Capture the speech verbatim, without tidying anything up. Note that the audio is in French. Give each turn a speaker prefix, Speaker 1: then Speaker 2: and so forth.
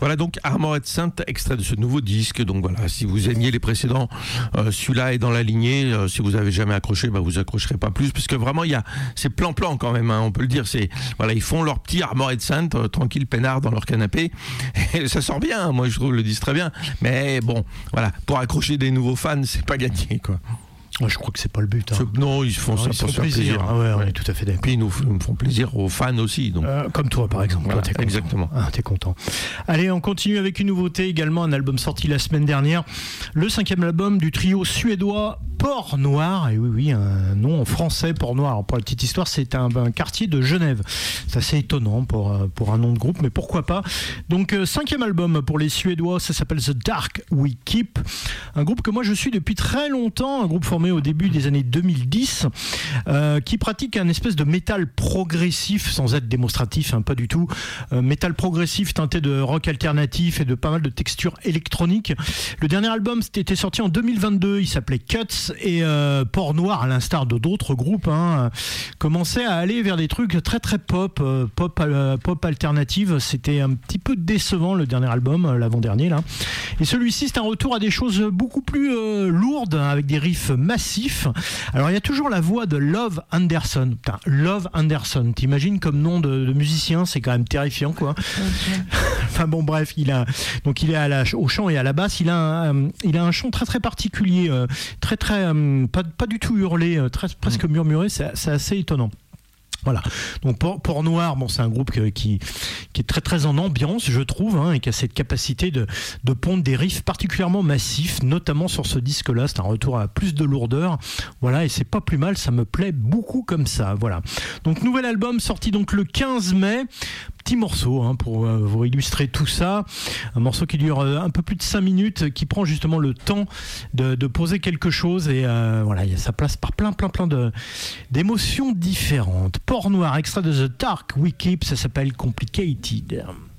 Speaker 1: Voilà donc Armored Saint, extrait de ce nouveau disque. Donc voilà, si vous aimiez les précédents, euh, celui-là est dans la lignée. Euh, si vous avez jamais accroché, bah vous accrocherez pas plus, parce que vraiment il y a c'est plan-plan quand même. Hein, on peut le dire. C'est voilà, ils font leur petit Armored Saint euh, tranquille, peinard dans leur canapé. Et ça sort bien. Moi je trouve le disque très bien. Mais bon, voilà, pour accrocher des nouveaux fans, c'est pas gagné quoi.
Speaker 2: Moi, je crois que c'est pas le but. Hein.
Speaker 1: Non, ils font non, ça ils pour se faire plaisir. plaisir.
Speaker 2: Ah ouais, on ouais. est tout à fait d'accord.
Speaker 1: Puis ils nous, nous font plaisir aux fans aussi. Donc.
Speaker 2: Euh, comme toi, par exemple.
Speaker 1: Voilà,
Speaker 2: toi, t'es
Speaker 1: exactement.
Speaker 2: Ah, t'es content. Allez, on continue avec une nouveauté également, un album sorti la semaine dernière. Le cinquième album du trio suédois Port Noir. Et oui, oui, un nom en français, Port Noir. Alors, pour la petite histoire, c'est un, un quartier de Genève. C'est assez étonnant pour, pour un nom de groupe, mais pourquoi pas. Donc, euh, cinquième album pour les Suédois, ça s'appelle The Dark We Keep. Un groupe que moi je suis depuis très longtemps, un groupe formé au début des années deux mille dix, euh, qui pratique un espèce de métal progressif, sans être démonstratif, hein, pas du tout. Euh, métal progressif teinté de rock alternatif et de pas mal de textures électroniques. Le dernier album était sorti en deux mille vingt-deux, il s'appelait Cuts, et euh, Port Noir, à l'instar de d'autres groupes, hein, commençait à aller vers des trucs très très pop, euh, pop, euh, pop alternative. C'était un petit peu décevant le dernier album, euh, l'avant-dernier là. Et celui-ci, c'est un retour à des choses beaucoup plus euh, lourdes, avec des riffs massifs. Alors il y a toujours la voix de Love Anderson. Putain, Love Anderson, t'imagines comme nom de, de musicien, c'est quand même terrifiant quoi. Okay. Enfin bon bref, il a donc il est à la, au chant et à la basse, il a un, il a un chant très très particulier, euh, très très euh, pas pas du tout hurlé, euh, très, presque murmuré, c'est, c'est assez étonnant. Voilà. Donc Port, Port Noir, bon, c'est un groupe qui, qui, qui est très très en ambiance, je trouve, hein, et qui a cette capacité de, de pondre des riffs particulièrement massifs, notamment sur ce disque-là. C'est un retour à plus de lourdeur. Voilà, et c'est pas plus mal, ça me plaît beaucoup comme ça. Voilà. Donc nouvel album sorti donc le quinze mai. Petit morceau hein, pour euh, vous illustrer tout ça. Un morceau qui dure euh, un peu plus de cinq minutes, qui prend justement le temps de, de poser quelque chose, et euh, voilà, ça place par plein plein plein de, d'émotions différentes. Port Noir, extrait de The Dark We Keep, ça s'appelle Complicated.